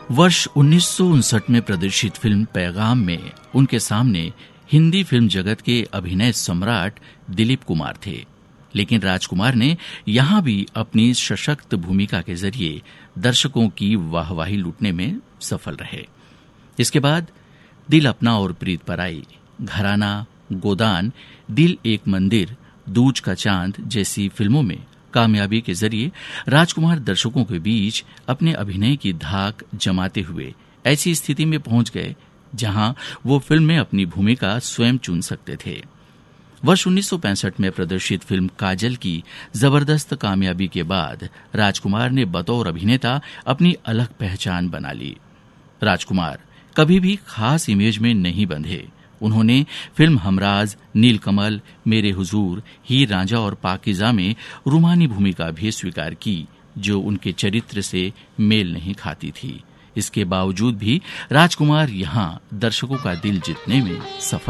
वर्ष 1959 में प्रदर्शित फिल्म पैगाम में उनके सामने हिंदी फिल्म जगत के अभिनय सम्राट दिलीप कुमार थे, लेकिन राजकुमार ने यहां भी अपनी सशक्त भूमिका के जरिए दर्शकों की वाहवाही लूटने में सफल रहे। इसके बाद दिल अपना और प्रीत पराई, घराना, गोदान, दिल एक मंदिर, दूज का चांद जैसी फिल्मों में कामयाबी के जरिए राजकुमार दर्शकों के बीच अपने अभिनय की धाक जमाते हुए ऐसी स्थिति में पहुंच गए जहां वो फिल्म में अपनी भूमिका स्वयं चुन सकते थे। वर्ष 1965 में प्रदर्शित फिल्म काजल की जबरदस्त कामयाबी के बाद राजकुमार ने बतौर अभिनेता अपनी अलग पहचान बना ली। राजकुमार कभी भी खास इमेज में नहीं बंधे। उन्होंने फिल्म हमराज, नीलकमल, मेरे हुजूर, हीर रांझा और पाकीज़ा में रूमानी भूमिका भी स्वीकार की, जो उनके चरित्र से मेल नहीं खाती थी। इसके बावजूद भी राजकुमार यहां दर्शकों का दिल जीतने में सफल